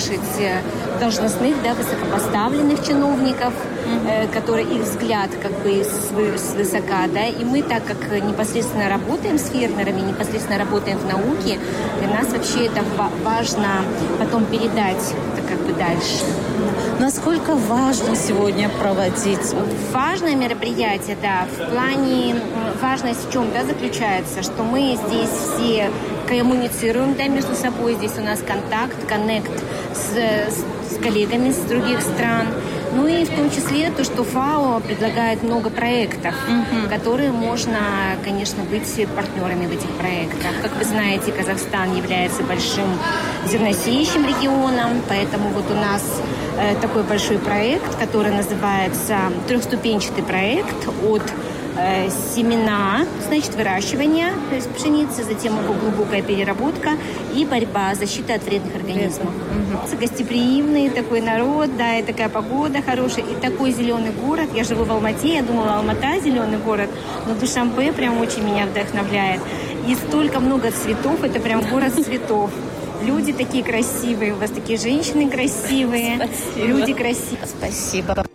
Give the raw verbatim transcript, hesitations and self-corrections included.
услышать должностных, да, высокопоставленных чиновников, mm-hmm. которые их взгляд как бы свысока, да, и мы, так как непосредственно работаем с фермерами, непосредственно работаем в науке, для нас вообще это важно потом передать это как бы дальше. Насколько важно сегодня проводить? Важное мероприятие, да, в плане важность в чем, да, заключается, что мы здесь все коммуницируем, да, между собой, здесь у нас контакт, коннект с, с коллегами с других стран. Ну и в том числе то, что ФАО предлагает много проектов, mm-hmm. которые можно, конечно, быть партнерами в этих проектах. Как вы знаете, Казахстан является большим зерносеющим регионом, поэтому вот у нас э, такой большой проект, который называется трехступенчатый проект от э, семена, значит, выращивания, то есть пшеницы, затем его глубокая переработка и борьба, защита от вредных организмов. Mm-hmm. Гостеприимный такой народ, да, и такая погода хорошая, и такой зеленый город. Я живу в Алмате, я думала, Алмата зеленый город, но Душанбе прям очень меня вдохновляет. И столько много цветов, это прям город цветов. Люди такие красивые, у вас такие женщины красивые, Спасибо. Люди красивые. Спасибо.